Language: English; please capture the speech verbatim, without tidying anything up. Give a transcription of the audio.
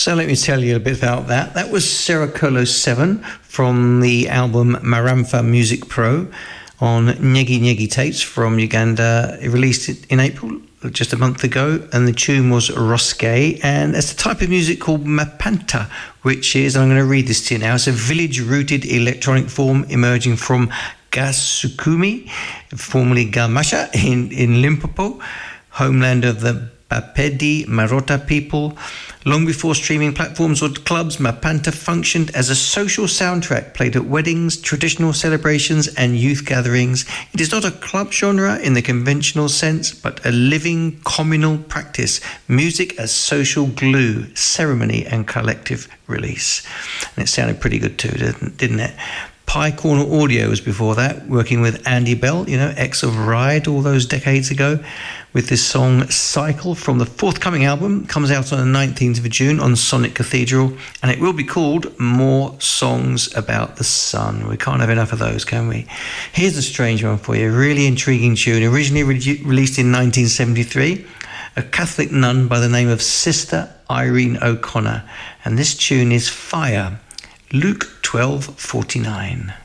So let me tell you a bit about that. That was Seracolo seven from the album Maramfa Music Pro on Nyegi Nyegi Tapes from Uganda. It released it in April, just a month ago, and the tune was Roske, and it's a type of music called Mapanta, which is, and I'm going to read this to you now, it's a village-rooted electronic form emerging from Gasukumi, formerly Gamasha, in, in Limpopo, homeland of the Bapedi Marota people. Long before streaming platforms or clubs, Mapanta functioned as a social soundtrack played at weddings, traditional celebrations and youth gatherings. It is not a club genre in the conventional sense, but a living communal practice, music as social glue, ceremony and collective release. And it sounded pretty good too, didn't, didn't it? Pie Corner Audio was before that, working with Andy Bell, you know, ex of Ride all those decades ago, with this song Cycle from the forthcoming album. Comes out on the nineteenth of June on Sonic Cathedral, and it will be called More Songs About the Sun. We can't have enough of those, can we? Here's a strange one for you, a really intriguing tune, originally re- released in nineteen seventy-three, a Catholic nun by the name of Sister Irene O'Connor, and this tune is Fire, Luke twelve forty-nine.